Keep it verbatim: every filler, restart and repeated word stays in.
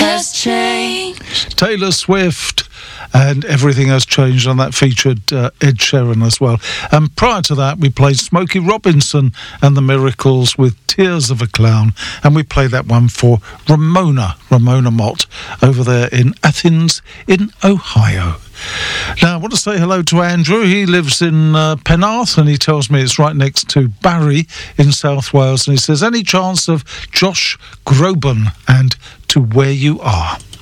has changed. Taylor Swift, and Everything Has Changed, and that featured uh, Ed Sheeran as well. And prior to that, we played Smokey Robinson and the Miracles with Tears of a Clown, and we played that one for Ramona, Ramona Mott, over there in Athens, in Ohio. Now, I want to say hello to Andrew. He lives in uh, Penarth, and he tells me it's right next to Barry in South Wales, and he says, any chance of Josh Groban and To Where You Are?